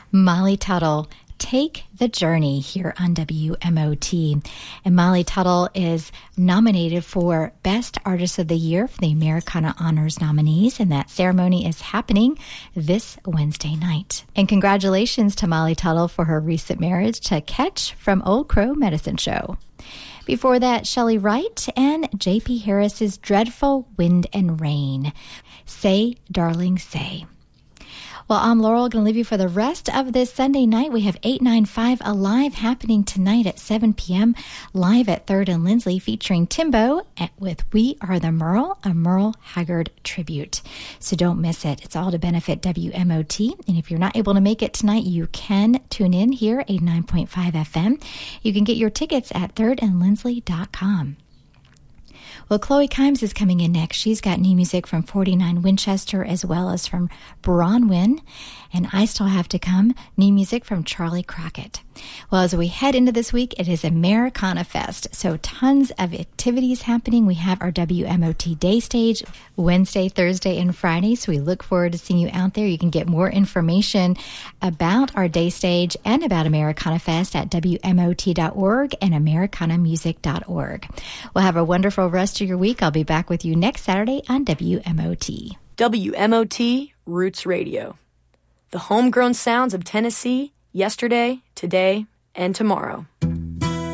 Molly Tuttle, Take the Journey here on WMOT. And Molly Tuttle is nominated for Best Artist of the Year for the Americana Honors nominees, and that ceremony is happening this Wednesday night. And congratulations to Molly Tuttle for her recent marriage to Ketch from Old Crow Medicine Show. Before that, Shelley Wright and J.P. Harris's Dreadful Wind and Rain. Say, Darling, Say. Well, I'm Laurel, going to leave you for the rest of this Sunday night. We have 895 Alive happening tonight at 7 p.m. live at 3rd and Lindsley, featuring Timbo with We Are the Merle, a Merle Haggard tribute. So don't miss it. It's all to benefit WMOT. And if you're not able to make it tonight, you can tune in here, 89.5 FM. You can get your tickets at thirdandlindsley.com. Well, Chloe Kimes is coming in next. She's got new music from 49 Winchester as well as from Bronwyn. And I Still Have to Come, new music from Charlie Crockett. Well, as we head into this week, it is Americana Fest. So tons of activities happening. We have our WMOT Day Stage Wednesday, Thursday, and Friday. So we look forward to seeing you out there. You can get more information about our Day Stage and about Americana Fest at WMOT.org and AmericanaMusic.org. We'll have a wonderful rest of your week. I'll be back with you next Saturday on WMOT. WMOT Roots Radio. The homegrown sounds of Tennessee, yesterday, today, and tomorrow.